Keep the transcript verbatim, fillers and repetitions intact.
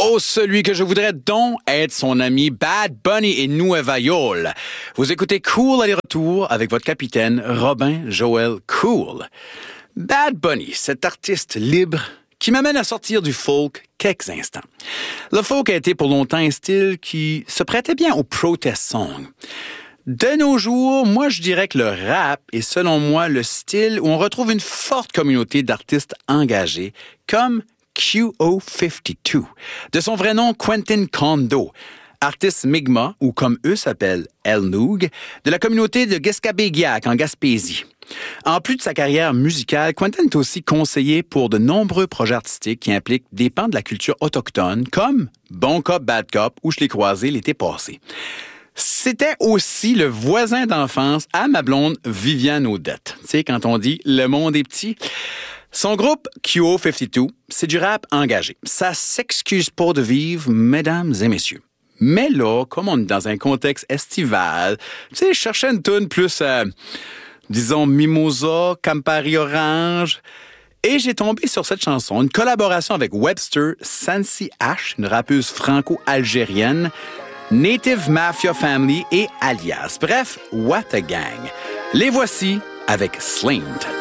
Oh, celui que je voudrais donc être son ami Bad Bunny et Nueva York. Vous écoutez Cool aller-retour avec votre capitaine Robin Joël Cool. Bad Bunny, cet artiste libre qui m'amène à sortir du folk quelques instants. Le folk a été pour longtemps un style qui se prêtait bien au protest song. De nos jours, moi je dirais que le rap est selon moi le style où on retrouve une forte communauté d'artistes engagés comme Q O cinquante-deux, de son vrai nom Quentin Kondo, artiste Mi'kmaq, ou comme eux s'appellent El Noog, de la communauté de Guescabeguiac en Gaspésie. En plus de sa carrière musicale, Quentin est aussi conseiller pour de nombreux projets artistiques qui impliquent des pans de la culture autochtone, comme Bon Cop, Bad Cop, où je l'ai croisé l'été passé. C'était aussi le voisin d'enfance à ma blonde Viviane Audette. Tu sais, quand on dit « le monde est petit », son groupe Q O cinquante-deux, c'est du rap engagé. Ça s'excuse pas de vivre, mesdames et messieurs. Mais là, comme on est dans un contexte estival, tu sais, je cherchais une toune plus, euh, disons, Mimosa, Campari Orange. Et j'ai tombé sur cette chanson, une collaboration avec Webster Sansi H, une rappeuse franco-algérienne, Native Mafia Family et Alias. Bref, what a gang. Les voici avec Slimed.